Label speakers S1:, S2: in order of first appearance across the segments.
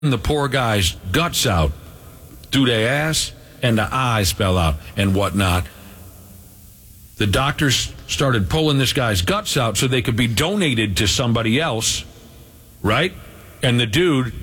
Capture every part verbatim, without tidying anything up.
S1: the poor guy's guts out through their ass and the eyes fell out and whatnot. The doctors started pulling this guy's guts out so they could be donated to somebody else, right? And the dude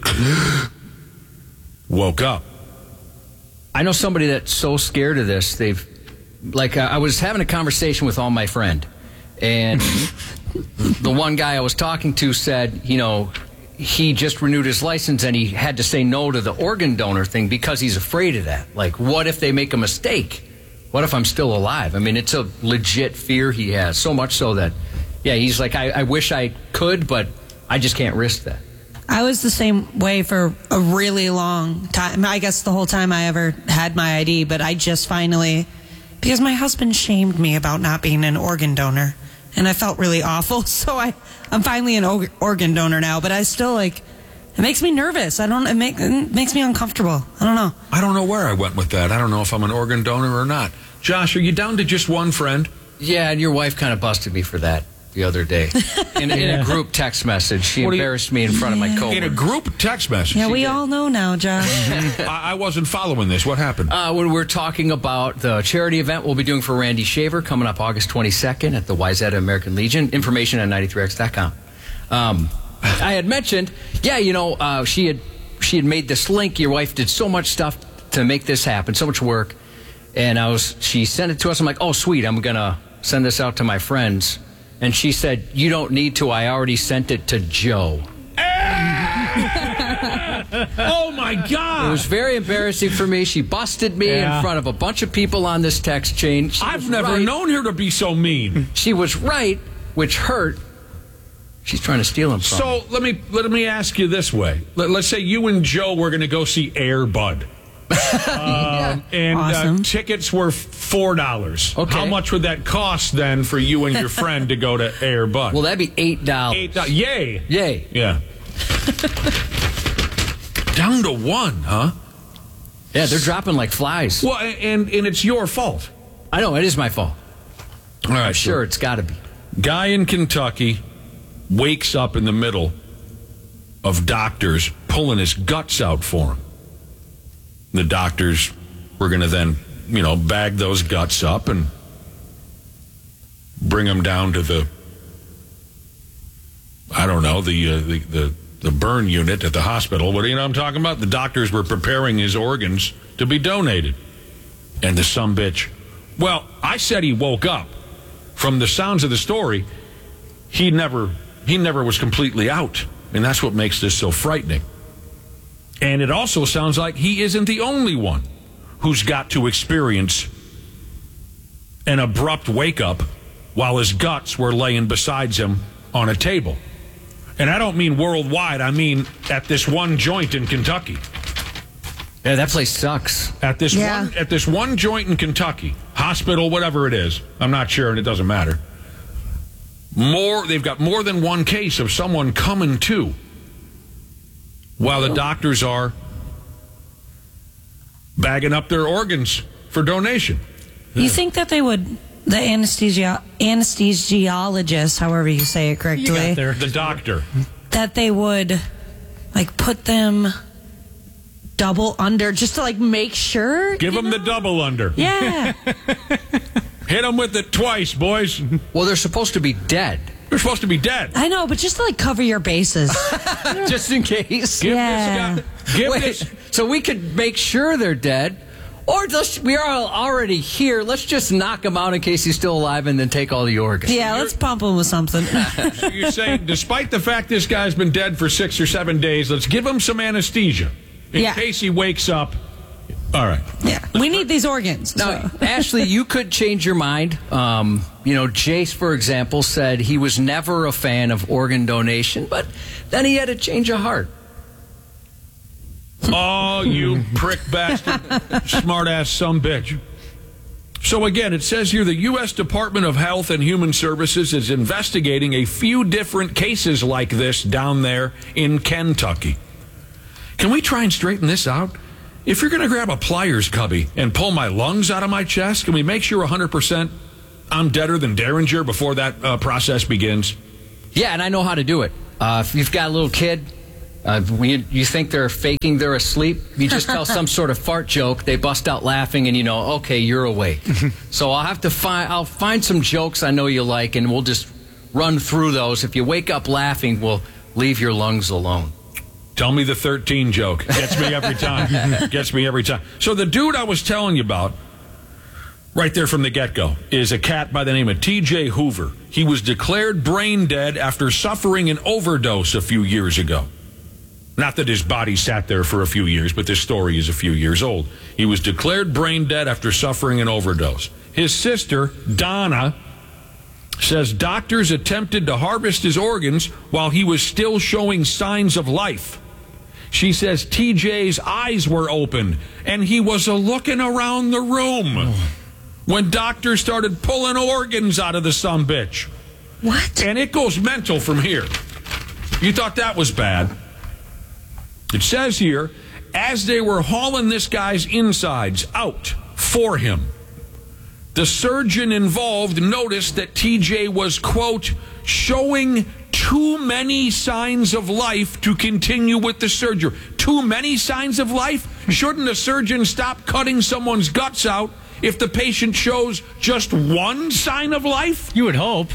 S1: woke up.
S2: I know somebody that's so scared of this. They've, like, uh, I was having a conversation with all my friend, and the one guy I was talking to said, you know, he just renewed his license and he had to say no to the organ donor thing because he's afraid of that. Like, what if they make a mistake? What if I'm still alive? I mean, it's a legit fear he has, so much so that, yeah, he's like, I, I wish I could, but I just can't risk that.
S3: I was the same way for a really long time. I guess the whole time I ever had my I D, but I just finally, because my husband shamed me about not being an organ donor, and I felt really awful, so I, I'm finally an o- organ donor now, but I still, like, it makes me nervous. I don't, it, make, it makes me uncomfortable. I don't know.
S1: I don't know where I went with that. I don't know if I'm an organ donor or not. Josh, are you down to just one friend?
S2: Yeah, and your wife kind of busted me for that the other day. In, in a group text message. She
S1: What do you-
S2: embarrassed me in front of my coworkers.
S1: In a group text message?
S3: Yeah, we all know now, Josh.
S1: I, I wasn't following this. What happened?
S2: Uh, when we're talking about the charity event we'll be doing for Randy Shaver coming up August twenty-second at the Wayzata American Legion. Information on ninety-three X dot com. Um, I had mentioned, yeah, you know, uh, she had she had made this link. Your wife did so much stuff to make this happen, so much work. And I was, she sent it to us. I'm like, oh, sweet, I'm going to send this out to my friends. And she said, you don't need to. I already sent it to Joe.
S1: Oh, my God.
S2: It was very embarrassing for me. She busted me
S4: Yeah.
S2: in front of a bunch of people on this text chain. She
S1: I've
S2: was
S1: never
S2: right.
S1: known her to be so mean.
S2: She was right, which hurt. She's trying to steal him from me.
S1: So let me let me ask you this way. Let, let's say you and Joe were going to go see Air Bud. um, and
S3: Awesome.
S1: uh, tickets were four dollars.
S2: Okay.
S1: How much would that cost then for you and your friend to go to Air Bud?
S2: Well, that'd be eight dollars.
S1: Eight dollars. Yay.
S2: Yay.
S1: Yeah. Down to one, huh?
S2: Yeah, they're dropping like flies.
S1: Well, and and it's your fault.
S2: I know, it is my fault.
S1: All right,
S2: I'm sure it's got to be.
S1: Guy in Kentucky wakes up in the middle of doctors pulling his guts out for him. The doctors were going to then, you know, bag those guts up and bring them down to the, I don't know, the uh, the, the the burn unit at the hospital. What do you know what I'm talking about? The doctors were preparing his organs to be donated. And the sumbitch, well, I said he woke up. From the sounds of the story, he never he never was completely out. And that's what makes this so frightening. And it also sounds like he isn't the only one who's got to experience an abrupt wake-up while his guts were laying beside him on a table. And I don't mean worldwide. I mean at this one joint in Kentucky.
S2: Yeah, that place sucks.
S1: At this
S3: Yeah.
S1: one, at this one joint in Kentucky, hospital, whatever it is, I'm not sure, and it doesn't matter. More, they've got more than one case of someone coming to, while the doctors are bagging up their organs for donation.
S3: You think that they would, the anesthesia, anesthesiologist, however you say it correctly,
S4: You got there.
S1: The doctor.
S3: that they would, like, put them double under just to, like, make sure?
S1: Give
S3: you
S1: them the
S3: know?
S1: double under.
S3: Yeah.
S1: Hit them with it twice, boys.
S2: Well, they're supposed to be dead.
S1: They're supposed to be dead.
S3: I know, but just to, like, cover your bases.
S2: Just in case.
S1: Give
S3: Yeah.
S1: this guy, give
S2: Wait,
S1: this.
S2: so we could make sure they're dead, or just, we are already here. Let's just knock him out in case he's still alive and then take all the organs.
S3: Yeah, let's pump them with something.
S1: So you're saying, despite the fact this guy's been dead for six or seven days, let's give him some anesthesia in
S3: Yeah.
S1: case he wakes up. All right.
S3: Yeah, we need these organs.
S2: Now,
S3: so.
S2: Ashley, you could change your mind. Um, you know, Jace, for example, said he was never a fan of organ donation, but then he had a change of heart.
S1: Oh, you prick bastard, smart-ass sumbitch. So again, it says here the U S Department of Health and Human Services is investigating a few different cases like this down there in Kentucky. Can we try and straighten this out? If you're going to grab a pliers cubby and pull my lungs out of my chest, can we make sure one hundred percent I'm deader than Derringer before that uh, process begins?
S2: Yeah, and I know how to do it. Uh, if you've got a little kid, Uh, when you, you think they're faking they're asleep, you just tell some sort of fart joke, they bust out laughing, and you know, okay, you're awake. So I'll have to find, I'll find some jokes I know you like, and we'll just run through those. If you wake up laughing, we'll leave your lungs alone.
S1: Tell me the thirteen joke. Gets me every time. Gets me every time. So the dude I was telling you about, right there from the get-go, is a cat by the name of T J Hoover. He was declared brain dead after suffering an overdose a few years ago. Not that his body sat there for a few years, but this story is a few years old. He was declared brain dead after suffering an overdose. His sister, Donna, says doctors attempted to harvest his organs while he was still showing signs of life. She says T J's eyes were open, and he was a-looking around the room when doctors started pulling organs out of the sumbitch.
S3: What?
S1: And it goes mental from here. You thought that was bad. It says here, as they were hauling this guy's insides out for him, the surgeon involved noticed that T J was, quote, showing too many signs of life to continue with the surgery. Too many signs of life? Shouldn't a surgeon stop cutting someone's guts out if the patient shows just one sign of life?
S4: You would hope.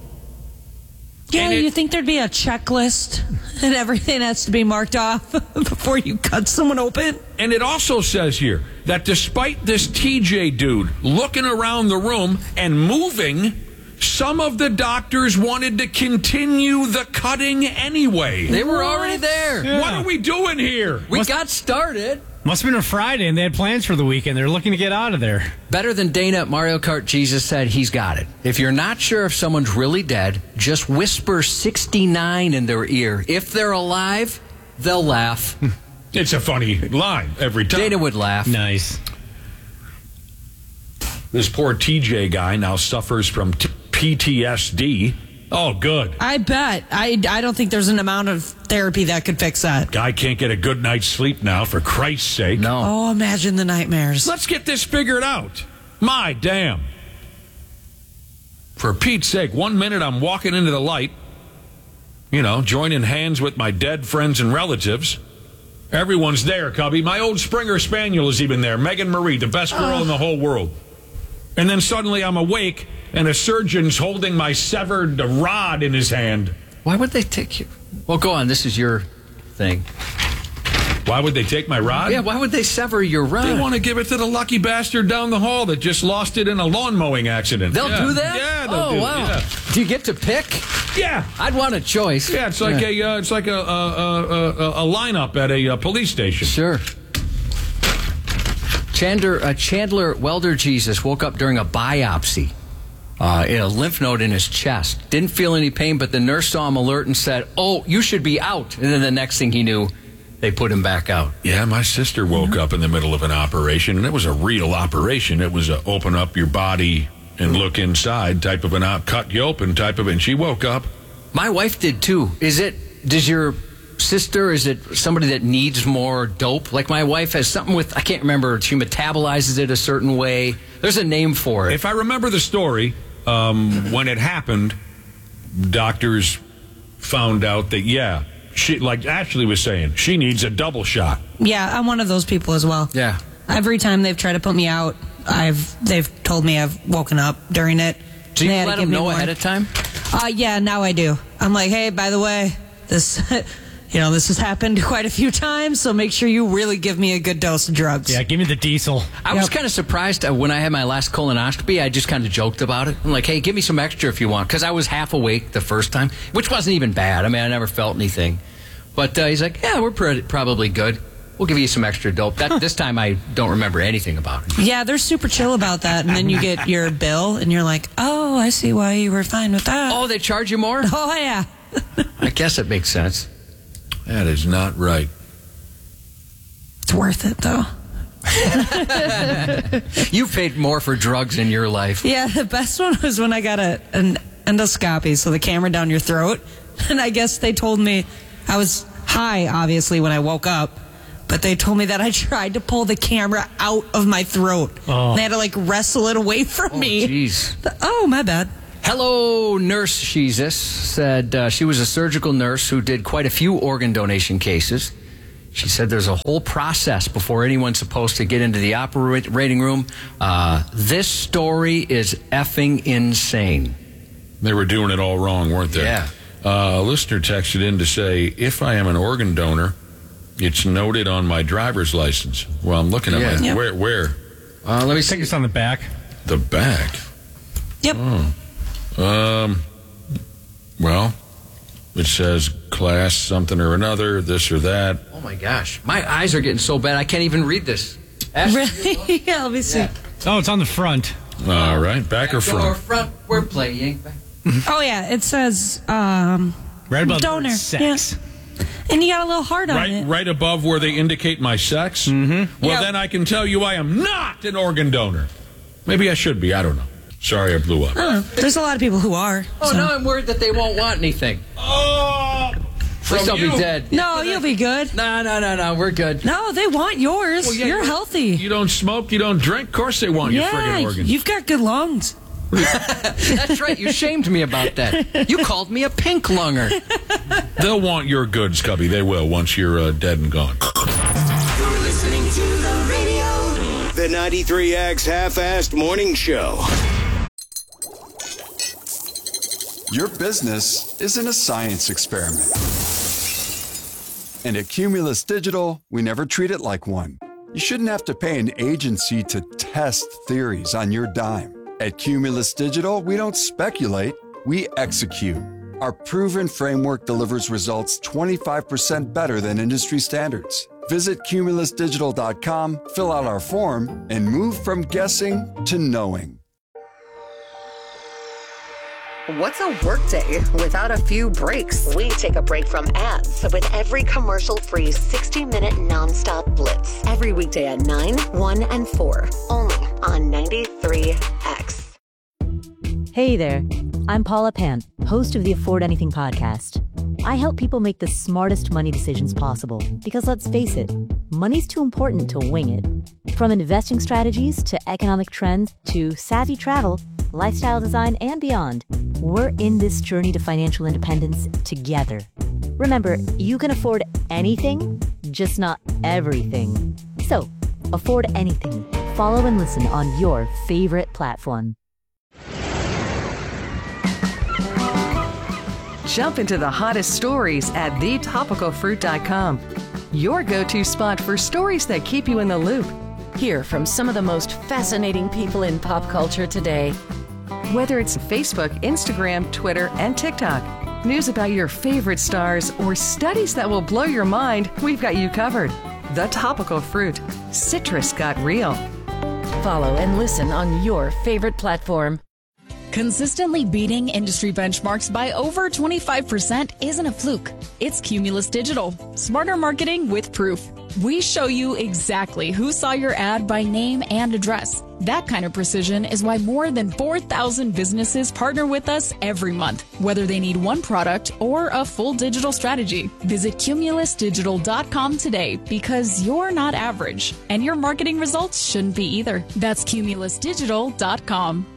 S3: Yeah,
S1: And it-
S3: you think there'd be a checklist and everything has to be marked off before you cut someone open?
S1: And it also says here that despite this T J dude looking around the room and moving, some of the doctors wanted to continue the cutting anyway.
S2: They were already there.
S4: Yeah.
S1: What are we doing here?
S2: We
S4: Must-
S2: got started.
S4: Must have been a Friday, and they had plans for the weekend. They're looking to get out of there.
S2: Better than Dana at Mario Kart Jesus said, he's got it. If you're not sure if someone's really dead, just whisper sixty-nine in their ear. If they're alive, they'll laugh.
S1: It's a funny line every time.
S2: Dana would laugh.
S4: Nice.
S1: This poor T J guy now suffers from t- P T S D. Oh, good.
S3: I bet. I, I don't think there's an amount of therapy that could fix that.
S1: Guy can't get a good night's sleep now, for Christ's sake.
S2: No.
S3: Oh, imagine the nightmares.
S1: Let's get this figured out. My damn. For Pete's sake, one minute I'm walking into the light, you know, joining hands with my dead friends and relatives. Everyone's there, Cubby. My old Springer Spaniel is even there. Megan Marie, the best girl in the whole world. And then suddenly I'm awake, and a surgeon's holding my severed rod in his hand.
S2: Why would they take you? Well, go on. This is your thing.
S1: Why would they take my rod?
S2: Yeah, why would they sever your rod?
S1: They want to give it to the lucky bastard down the hall that just lost it in a lawn mowing accident.
S2: They'll
S1: Yeah.
S2: do that?
S1: Yeah, they'll
S2: oh,
S1: do
S2: wow.
S1: Yeah.
S2: Do you get to pick?
S1: yeah.
S2: I'd want a choice.
S1: Yeah, it's like a uh, it's like a a, a, a a lineup at a, uh police station.
S2: Sure. Chandler, uh, Chandler Welder Jesus woke up during a biopsy. Uh, in a lymph node in his chest. Didn't feel any pain, but the nurse saw him alert and said, "Oh, you should be out." And then the next thing he knew, they put him back out.
S1: Yeah, my sister woke up in the middle of an operation, and it was a real operation. It was a open up your body and look inside type of an op, cut you open type of, and she woke up.
S2: My wife did too. Is it? Does your sister? Is it somebody that needs more dope? Like my wife has something with. I can't remember. She metabolizes it a certain way. There's a name for it.
S1: If I remember the story, um, when it happened, doctors found out that, yeah, she, like Ashley was saying, she needs a double shot.
S3: Yeah, I'm one of those people as well.
S2: Yeah.
S3: Every time they've tried to put me out, I've they've told me I've woken up during it.
S2: Do you
S3: They had to
S2: let
S3: give
S2: them
S3: me
S2: know
S3: more.
S2: ahead of time?
S3: Uh, yeah, now I do. I'm like, hey, by the way, this, you know, this has happened quite a few times, so make sure you really give me a good dose of drugs.
S4: Yeah, give me the diesel.
S2: I was
S3: Yep.
S2: kind of surprised uh, when I had my last colonoscopy. I just kind of joked about it. I'm like, hey, give me some extra if you want, because I was half awake the first time, which wasn't even bad. I mean, I never felt anything. But uh, he's like, yeah, we're pretty, probably good. We'll give you some extra dope. That This time I don't remember anything about it.
S3: Yeah, they're super chill about that, and then you get your bill, and you're like, oh, I see why you were fine with that.
S2: Oh, they charge you more?
S3: Oh, yeah.
S2: I guess it makes sense.
S1: That is not right.
S3: It's worth it, though.
S2: You paid more for drugs in your life.
S3: Yeah, the best one was when I got a, an endoscopy, so the camera down your throat. And I guess they told me I was high, obviously, when I woke up. But they told me that I tried to pull the camera out of my throat.
S4: Oh.
S3: And they had to, like, wrestle it away from
S2: Oh,
S3: me.
S2: jeez.
S3: Oh, my bad.
S2: Hello, Nurse Jesus said uh, she was a surgical nurse who did quite a few organ donation cases. She said there's a whole process before anyone's supposed to get into the operating room. Uh, this story is effing insane.
S1: They were doing it all wrong, weren't they?
S2: Yeah.
S1: Uh, a listener texted in to say, if I am an organ donor, it's noted on my driver's license. Well, I'm looking at
S2: Yeah.
S1: my...
S3: Yep.
S1: Where? Where?
S2: Uh, let me
S4: I
S2: see.
S4: think it's on the back.
S1: The back.
S3: Yep.
S1: Oh. Um. Well, it says class something or another, this or that.
S2: Oh, my gosh. My eyes are getting so bad I can't even read this. Ash,
S3: Really? Yeah, let me see.
S2: Yeah.
S4: Oh, it's on the front.
S1: All right, back or
S2: Door
S1: front?
S2: front, we're playing.
S3: Oh, yeah. It says um,
S4: Right above the
S3: donor.
S4: word sex.
S3: Yeah. And you got a little heart on
S1: Right,
S3: it.
S1: right above where they indicate my sex. Mm-hmm. Well,
S3: Yeah.
S1: then I can tell you I am not an organ donor. Maybe I should be. I don't know. Sorry, I blew up.
S3: I don't know. There's a lot of people who are.
S2: Oh,
S3: so.
S2: no, I'm worried that they won't want anything.
S1: Oh,
S2: At least I'll be dead.
S3: No, you'll be good.
S2: No, no, no, no, we're good.
S3: No, they want yours.
S1: Well, yeah,
S3: You're
S1: you-
S3: healthy.
S1: You don't smoke, you don't drink. Of course they want your
S3: yeah,
S1: friggin' organs.
S3: you've got good lungs.
S2: That's right, you shamed me about that. You called me a pink lunger.
S1: They'll want your goods, Cubby. They will once you're uh, dead and gone.
S5: You're listening to the radio.
S6: The ninety-three X Half-Assed Morning Show.
S7: Your business isn't a science experiment. And at Cumulus Digital, we never treat it like one. You shouldn't have to pay an agency to test theories on your dime. At Cumulus Digital, we don't speculate, we execute. Our proven framework delivers results twenty-five percent better than industry standards. Visit cumulus digital dot com, fill out our form, and move from guessing to knowing.
S8: What's a workday without a few breaks? We take a break from ads with every commercial-free sixty-minute nonstop blitz. Every weekday at nine, one, and four. Only on ninety-three X.
S9: Hey there, I'm Paula Pant, host of the Afford Anything podcast. I help people make the smartest money decisions possible because let's face it, money's too important to wing it. From investing strategies to economic trends to savvy travel, lifestyle design, and beyond, we're in this journey to financial independence together. Remember, you can afford anything, just not everything. So, afford anything. Follow and listen on your favorite platform.
S10: Jump into the hottest stories at the topical fruit dot com. Your go-to spot for stories that keep you in the loop.
S11: Hear from some of the most fascinating people in pop culture today.
S10: Whether it's Facebook, Instagram, Twitter, and TikTok, news about your favorite stars, or studies that will blow your mind, we've got you covered. The Topical Fruit. Citrus got real.
S11: Follow and listen on your favorite platform.
S12: Consistently beating industry benchmarks by over twenty-five percent isn't a fluke. It's Cumulus Digital. Smarter marketing with proof. We show you exactly who saw your ad by name and address. That kind of precision is why more than four thousand businesses partner with us every month, whether they need one product or a full digital strategy. Visit cumulus digital dot com today because you're not average, and your marketing results shouldn't be either. That's cumulus digital dot com.